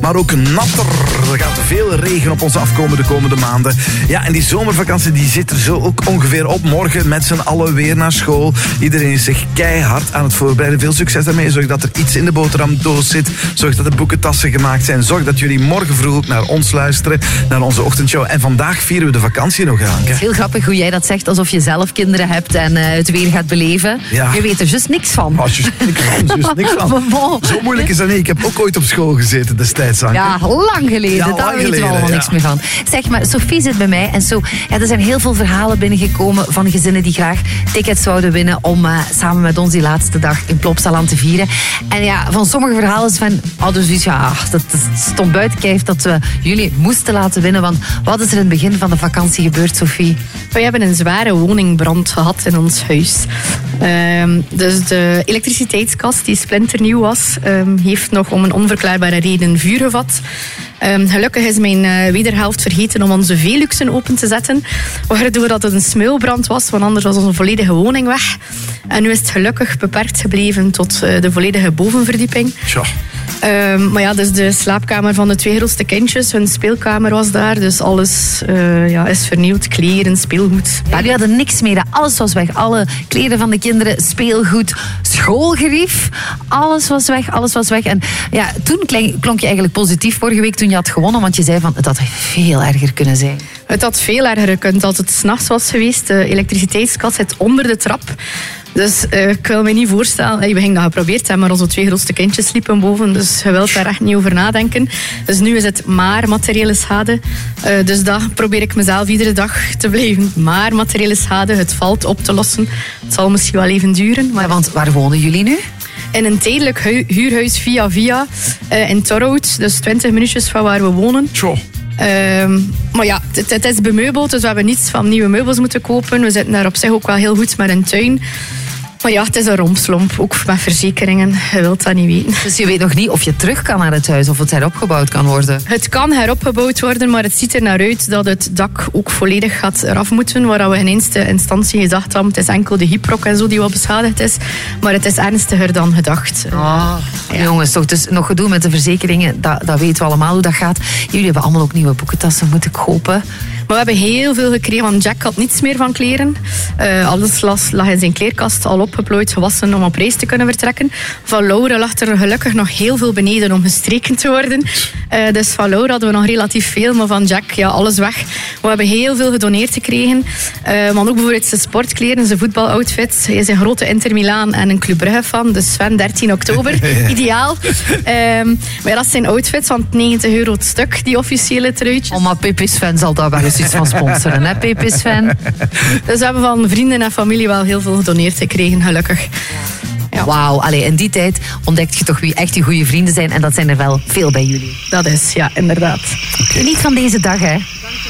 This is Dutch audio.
maar ook natter. Er gaat veel regen op ons afkomen de komende maanden. Ja, en die zomervakantie die zit er zo ook ongeveer op. Morgen met z'n allen weer naar school. Iedereen is zich keihard aan het voorbereiden. Veel succes daarmee. Zorg dat er iets in de boterhamdoos zit. Zorg dat de boekentassen gemaakt zijn. Zorg dat jullie morgen vroeg ook naar ons luisteren. Naar onze ochtendshow. En vandaag vieren we de vakantie nog aan. Het is heel grappig hoe jij dat zegt, alsof je zelf kinderen hebt en het weer gaat beleven. Ja. Je weet er juist niks van. Juist niks van. Zo moeilijk is dat niet. Ik heb ook ooit op school gezeten destijds. Anke. Ja, lang geleden. Daar weten we allemaal niks meer van. Zeg maar, Sophie zit bij mij en zo. Ja, er zijn heel veel verhalen binnengekomen van gezinnen die graag tickets zouden winnen om samen met ons die laatste dag in Plopsaland te vieren. En ja, van sommige verhalen is van, dus ja, dat stond buiten kijf dat we jullie moesten laten winnen. Want wat is er in het begin van de vakantie gebeurd, Sophie? We hebben een zware woningbrand gehad in ons huis. Dus de elektriciteitskast, die splinternieuw was, heeft nog om een onverklaarbare reden vuur gevat. Gelukkig is mijn wederhelft vergeten om onze Veluxen open te zetten, waardoor dat het een smeulbrand was, want anders was onze volledige woning weg. En nu is het gelukkig beperkt gebleven tot de volledige bovenverdieping. Tja. Maar ja, dus de slaapkamer van de 2 grootste kindjes, hun speelkamer was daar, dus alles is vernieuwd, kleren, speelgoed. Ja, die hadden niks meer, alles was weg. Alle kleren van de kinderen, speelgoed, schoolgerief, alles was weg. En ja, toen klonk je eigenlijk positief vorige week toen je had gewonnen, want je zei van, het had veel erger kunnen zijn. Het had veel erger gekund als het 's nachts was geweest. De elektriciteitskast zit onder de trap. Dus ik wil me niet voorstellen... We gingen dat geprobeerd hebben, maar onze 2 grootste kindjes sliepen boven. Dus je wilt daar echt niet over nadenken. Dus nu is het maar materiële schade. Dus dat probeer ik mezelf iedere dag te blijven. Maar materiële schade, het valt op te lossen. Het zal misschien wel even duren. Maar... Ja, want waar wonen jullie nu? In een tijdelijk huurhuis via in Torhout. Dus 20 minuutjes van waar we wonen. Tjoh. Maar ja, het is bemeubeld, dus we hebben niets van nieuwe meubels moeten kopen. We zitten daar op zich ook wel heel goed met een tuin. Maar ja, het is een rompslomp, ook met verzekeringen. Je wilt dat niet weten. Dus je weet nog niet of je terug kan naar het huis of het heropgebouwd kan worden? Het kan heropgebouwd worden, maar het ziet er naar uit dat het dak ook volledig gaat eraf moeten. Waar we in eerste instantie gedacht hebben, het is enkel de gyprok en zo die wat beschadigd is. Maar het is ernstiger dan gedacht. Ja. Jongens, toch dus nog gedoe met de verzekeringen, dat weten we allemaal hoe dat gaat. Jullie hebben allemaal ook nieuwe boekentassen, moet ik hopen. Maar we hebben heel veel gekregen, want Jack had niets meer van kleren. Alles lag in zijn kleerkast al opgeplooid, gewassen om op reis te kunnen vertrekken. Van Laura lag er gelukkig nog heel veel beneden om gestreken te worden. Dus van Laura hadden we nog relatief veel, maar van Jack, ja, alles weg. We hebben heel veel gedoneerd gekregen. Maar ook bijvoorbeeld zijn sportkleren, zijn voetbaloutfits. Hij is een grote Inter Milaan en een Club Brugge fan. Dus Sven, 13 oktober, ideaal. Maar ja, dat zijn outfits van €90 het stuk, die officiële truitjes. Oh, maar Pepe Sven zal daar wel eens iets van sponsoren, hè, Pepe Sven? Dus we hebben van vrienden en familie wel heel veel gedoneerd gekregen, gelukkig. Ja. Wauw, allee, in die tijd ontdekt je toch wie echt die goede vrienden zijn. En dat zijn er wel veel bij jullie. Dat is, ja, inderdaad. Geniet van deze dag, hè.